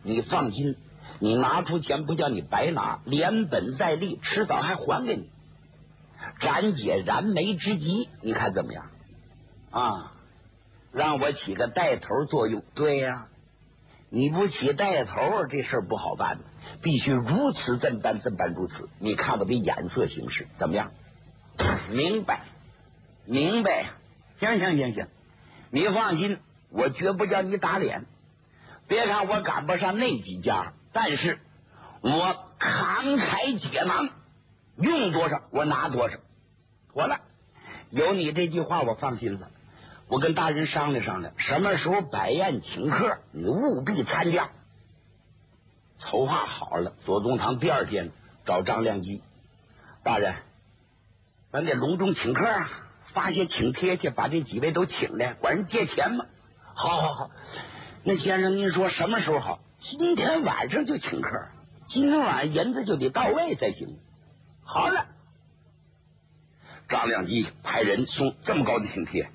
你放心，你拿出钱不叫你白拿，连本带利，迟早还还给你，斩解燃眉之急，你看怎么样？啊，让我起个带头作用。对呀，你不起带头，这事儿不好办，必须如此这般如此。你看我的眼色行事怎么样？明白，明白。行，你放心，我绝不叫你打脸。别看我赶不上那几家，但是我慷慨解囊，用多少我拿多少。妥了，有你这句话我放心了。我跟大人商量商量，什么时候摆宴请客，你务必参加。筹划好了，左宗棠第二天找张亮基，大人，咱得隆重请客啊，发些请帖去，把这几位都请来，管人借钱嘛。好，那先生您说什么时候好？今天晚上就请客，今天晚上银子就得到位才行。好了，张亮基派人送这么高的请帖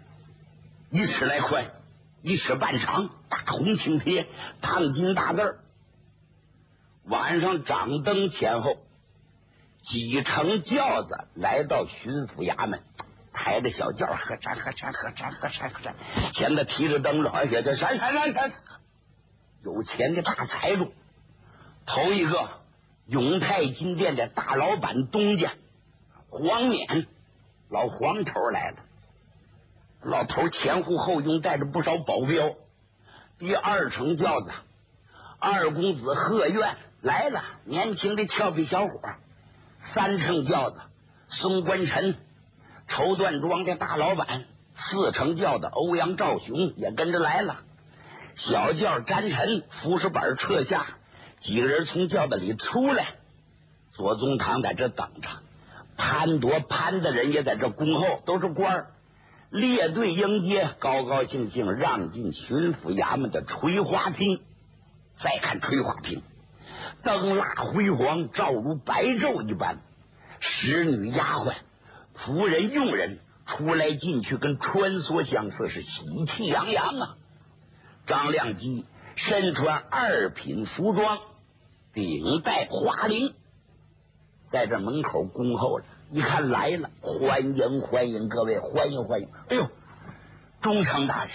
，1尺来宽，1尺半长，大红请帖，烫金大字儿。晚上掌灯前后，几乘轿子来到巡抚衙门，抬着小轿，喝战，前面提着灯笼，而且这闪，有钱的大财主。头一个永泰金店的大老板东家黄冕，老黄头来了。老头前呼后拥，带着不少保镖。第二乘轿子，二公子贺苑来了，年轻的俏皮小伙。三乘轿子，宋官臣，绸缎庄的大老板。4乘轿子，欧阳兆雄也跟着来了。小轿詹臣扶手板撤下，几个人从轿子里出来。左宗棠在这等着，潘铎潘的人也在这恭候，都是官儿。列队迎接，高高兴兴让进巡抚衙门的垂花厅。再看垂花厅，灯蜡辉煌，照如白昼一般。使女丫鬟、仆人、佣人出来进去，跟穿梭相似，是喜气洋洋啊。张亮基身穿2品服装，顶戴花翎，在这门口恭候着。一看来了，欢迎各位，欢迎！哎呦，忠诚大人，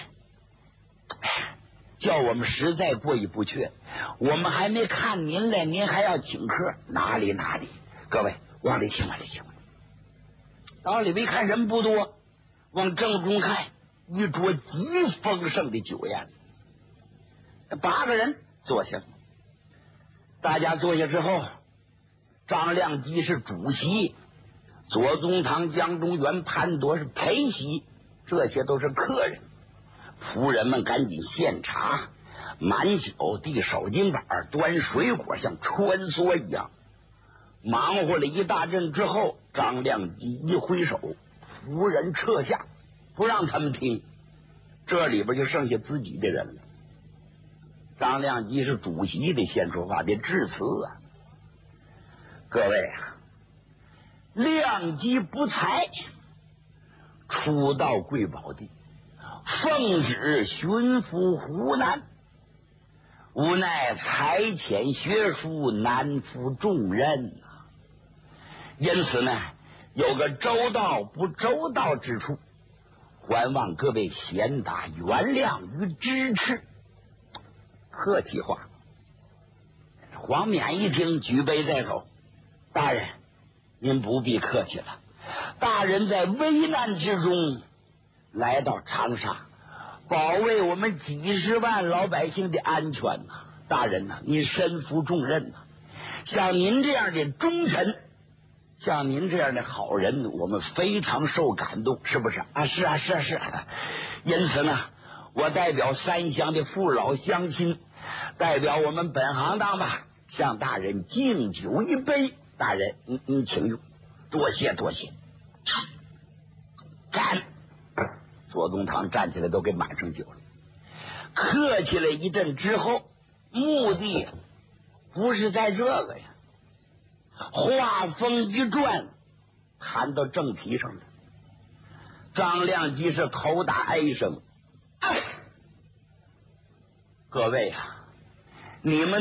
叫我们实在过意不去，我们还没看您来，您还要请客？哪里，各位往里请。到里边一看人不多，往正中看，一桌极丰盛的酒宴，8个人坐下了。大家坐下之后，张亮基是主席，左宗棠、江中元、潘铎是陪席，这些都是客人。仆人们赶紧献茶，满酒递手巾板，端水果，像穿梭一样。忙活了一大阵之后，张亮基一挥手，仆人撤下，不让他们听。这里边就剩下自己的人了。张亮基是主席，得先说话，得致辞啊。各位啊，亮基不才，初到贵宝地，奉旨巡抚湖南，无奈才浅学书，难负重任啊。因此呢，有个周到不周到之处，还望各位贤达原谅与支持。客气话。黄冕一听，举杯在口，大人，您不必客气了。大人在危难之中来到长沙，保卫我们几十万老百姓的安全呐！大人呐，您身负重任呐！像您这样的忠臣，像您这样的好人，我们非常受感动，是不是啊？是啊。因此呢，我代表3乡的父老乡亲，代表我们本行当吧，向大人敬酒一杯。大人，您请用，多谢。干！左宗棠站起来都给满上酒了。客气了一阵之后，目的不是在这个呀。话锋一转，谈到正题上了。张亮基是头打哀声，各位啊，你们